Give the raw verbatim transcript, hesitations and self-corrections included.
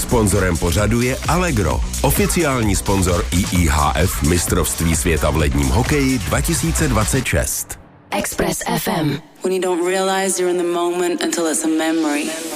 Sponzorem pořadu je Allegro, oficiální sponzor I I H F mistrovství světa v ledním hokeji dva tisíce dvacet šest. Express F M. When you don't realize you're in the moment until it's a memory.